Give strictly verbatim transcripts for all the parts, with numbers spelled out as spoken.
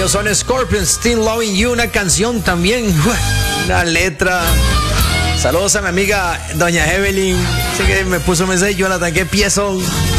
Ellos son Scorpions, Still Loving You, una canción también, una letra. Saludos a mi amiga doña Evelyn, así que me puso un mensaje, Jonathan, ¿qué piezón?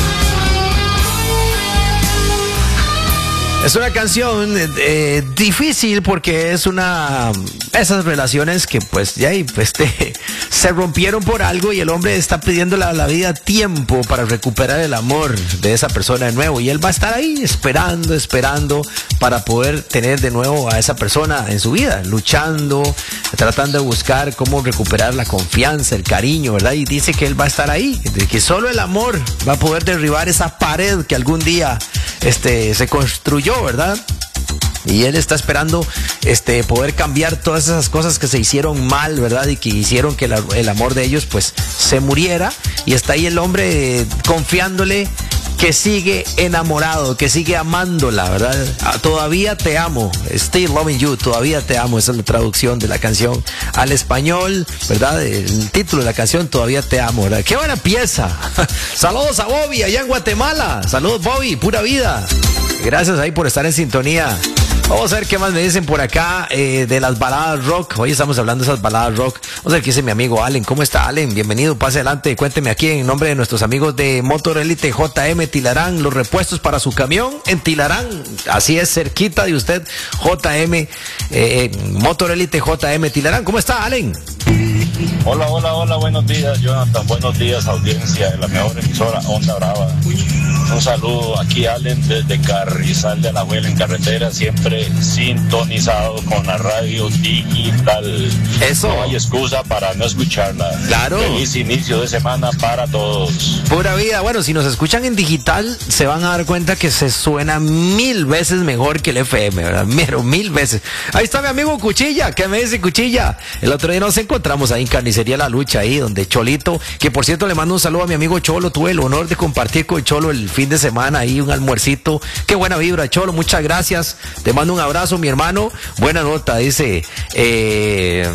Es una canción eh, difícil porque es una... Esas relaciones que pues ya este, se rompieron por algo y el hombre está pidiendo a la vida tiempo para recuperar el amor de esa persona de nuevo. Y él va a estar ahí esperando, esperando para poder tener de nuevo a esa persona en su vida, luchando, tratando de buscar cómo recuperar la confianza, el cariño, ¿verdad? Y dice que él va a estar ahí, de que solo el amor va a poder derribar esa pared que algún día este, se construyó, ¿verdad? Y él está esperando este, poder cambiar todas esas cosas que se hicieron mal, ¿verdad? Y que hicieron que la, el amor de ellos pues se muriera. Y está ahí el hombre eh, confiándole que sigue enamorado, que sigue amándola, ¿verdad? Todavía te amo, Still Loving You, todavía te amo. Esa es la traducción de la canción al español, ¿verdad? El título de la canción, Todavía te amo, ¿verdad? ¡Qué buena pieza! Saludos a Bobby allá en Guatemala. Saludos, Bobby, pura vida. Gracias ahí por estar en sintonía. Vamos a ver qué más me dicen por acá eh, de las baladas rock. Hoy estamos hablando de esas baladas rock. Vamos a ver qué dice mi amigo Allen. ¿Cómo está, Allen? Bienvenido, pase adelante. Cuénteme aquí en nombre de nuestros amigos de Motor Elite J M Tilarán, los repuestos para su camión en Tilarán. Así es, cerquita de usted, J M, eh, Motor Elite J M Tilarán. ¿Cómo está, Allen? Hola, hola, hola, buenos días, Jonathan. Buenos días, audiencia de la mejor emisora, Onda Brava. Un saludo aquí, Allen, desde Carrizal de Alajuela en carretera, siempre sintonizado con la radio digital. Eso. No hay excusa para no escucharla. Claro. Feliz inicio de semana para todos. Pura vida. Bueno, si nos escuchan en digital, se van a dar cuenta que se suena mil veces mejor que el F M, ¿verdad? Pero mil veces. Ahí está mi amigo Cuchilla. ¿Qué me dice Cuchilla? El otro día nos encontramos ahí en Carnicería La Lucha, ahí donde Cholito, que por cierto le mando un saludo a mi amigo Cholo. Tuve el honor de compartir con Cholo el fin de semana ahí un almuercito. Qué buena vibra, Cholo, muchas gracias. Te mando un abrazo, mi hermano. Buena nota, dice. Eh,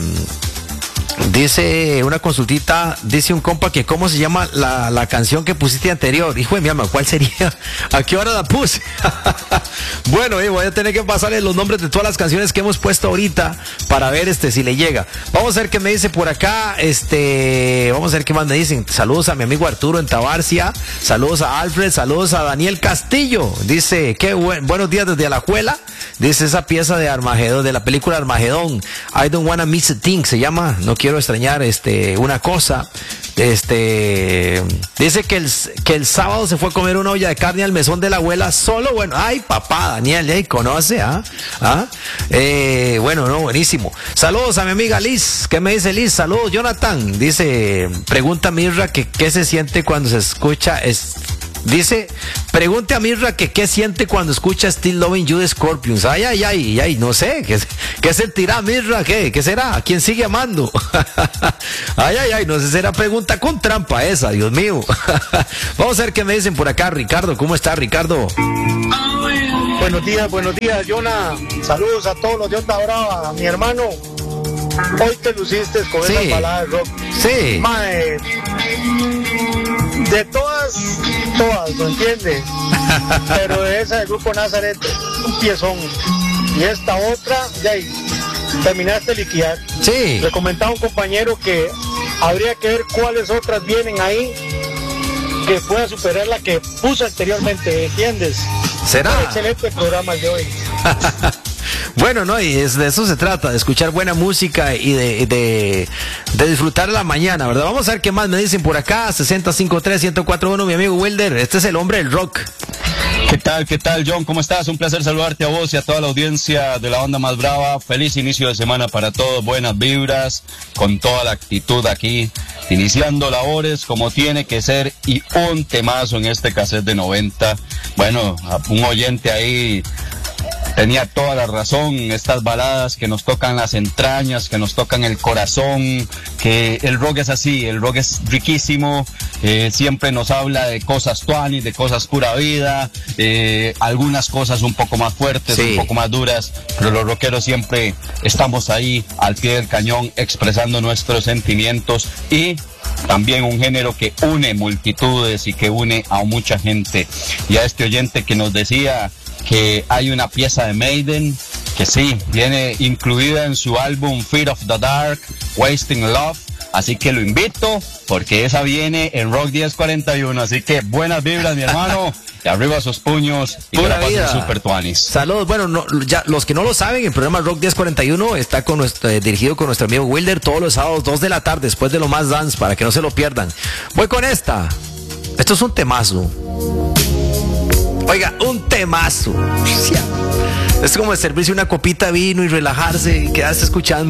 dice una consultita, dice un compa que cómo se llama la, la canción que pusiste anterior. Hijo de mi alma, ¿cuál sería? ¿A qué hora la puse? Bueno, eh, voy a tener que pasarle los nombres de todas las canciones que hemos puesto ahorita para ver este si le llega. Vamos a ver qué me dice por acá. Este, vamos a ver qué más me dicen. Saludos a mi amigo Arturo en Tabarcia. Saludos a Alfred. Saludos a Daniel Castillo. Dice, qué buen, buenos días desde Alajuela. Dice esa pieza de Armagedón, de la película Armagedón. I don't wanna miss a thing, se llama. No quiero extrañar este una cosa. Este dice que el, que el sábado se fue a comer una olla de carne al mesón de la abuela solo. Bueno, ay papá, Daniel, ¿eh? ¿Conoce? ¿Ah? ¿Ah? Eh, bueno, no, buenísimo. Saludos a mi amiga Liz. ¿Qué me dice Liz? Saludos, Jonathan. Dice, pregunta Mirra que qué se siente cuando se escucha es. Dice, pregunte a Mirra que qué siente cuando escucha Still Loving You de Scorpions. Ay, ay, ay, ay, no sé. ¿Qué, qué sentirá Mirra? ¿Qué? ¿Qué será? ¿A quién sigue amando? Ay, ay, ay, no sé, será pregunta con trampa esa, Dios mío. Vamos a ver qué me dicen por acá, Ricardo. ¿Cómo está, Ricardo? Buenos días, buenos días, Jonah. Saludos a todos los de Onda Brava, a mi hermano. Hoy te luciste con sí. esas baladas rock. Sí. Mae, de todas, todas, ¿lo entiendes? Pero de esa del grupo Nazaret, un piezón. Y esta otra, ya ahí, terminaste de liquidar. Sí. Le comentaba a un compañero que habría que ver cuáles otras vienen ahí que pueda superar la que puso anteriormente, ¿entiendes? ¿Será? Un excelente programa el de hoy. Bueno, no, y es de eso se trata, de escuchar buena música y de, de, de disfrutar la mañana, ¿verdad? Vamos a ver qué más me dicen por acá, sesenta cincuenta y tres, ciento cuatro uno, mi amigo Wilder, este es el hombre del rock. ¿Qué tal, qué tal, John? ¿Cómo estás? Un placer saludarte a vos y a toda la audiencia de la Onda Más Brava. Feliz inicio de semana para todos, buenas vibras, con toda la actitud aquí, iniciando labores como tiene que ser y un temazo en este cassette de noventa. Bueno, un oyente ahí tenía toda la razón, estas baladas que nos tocan las entrañas, que nos tocan el corazón, que el rock es así, el rock es riquísimo, eh, siempre nos habla de cosas tuanis, de cosas pura vida, eh, algunas cosas un poco más fuertes, sí. un poco más duras, pero los rockeros siempre estamos ahí al pie del cañón expresando nuestros sentimientos y también un género que une multitudes y que une a mucha gente. Y a este oyente que nos decía que hay una pieza de Maiden que sí, viene incluida en su álbum Fear of the Dark, Wasting Love. Así que lo invito, porque esa viene en Rock diez cuarenta y uno. Así que buenas vibras, mi hermano. Y arriba sus puños. Y Pura que la vida. pasen super tuanis. Saludos. Bueno, no, ya, los que no lo saben, el programa Rock diez cuarenta y uno está con nuestro, eh, dirigido con nuestro amigo Wilder todos los sábados, dos de la tarde, después de lo más dance, para que no se lo pierdan. Voy con esta. Esto es un temazo. Oiga, un temazo. Es como de servirse una copita de vino y relajarse y quedarse escuchando.